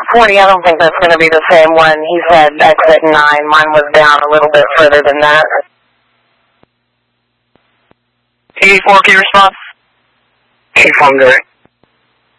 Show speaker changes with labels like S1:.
S1: 40, I don't think that's going to be the same one. He said exit 9. Mine was down a little bit further than that.
S2: 84, key response.
S1: Inform direct.